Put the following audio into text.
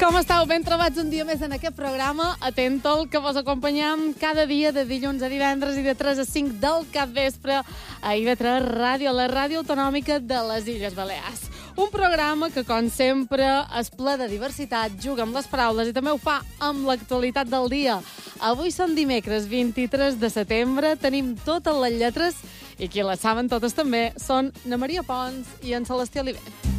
Com estàu? Ben trobats un dia més en aquest programa. Atentol, que vos acompanyam cada dia de dilluns a divendres i de 3 a 5 del capvespre a IB3 Ràdio, la ràdio autonòmica de les Illes Balears. Un programa que, com sempre, és ple de diversitat, juga amb les paraules i també ho fa amb l'actualitat del dia. Avui són dimecres 23 de setembre, tenim totes les lletres i qui les saben totes també són na Maria Pons i en Celestí Oliver.